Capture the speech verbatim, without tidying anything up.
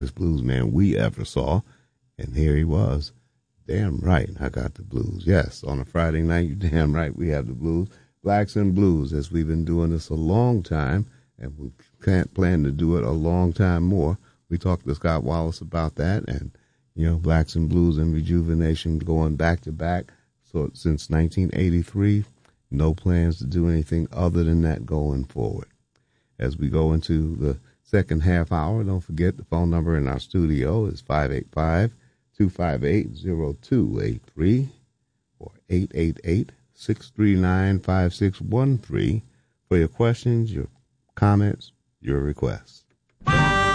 blues man we ever saw. And here he was. Damn right, I got the blues. Yes, on a Friday night, you damn right we have the blues. Blacks and Blues, as we've been doing this a long time, and we can't plan to do it a long time more. We talked to Scott Wallace about that, and, you know, Blacks and Blues and Rejuvenation going back to back. So since nineteen eighty-three, no plans to do anything other than that going forward. As we go into the second half hour, don't forget the phone number in our studio is five eight five, two five eight, zero two eight three or eight eight eight, six three nine, five six one three for your questions, your comments, your requests.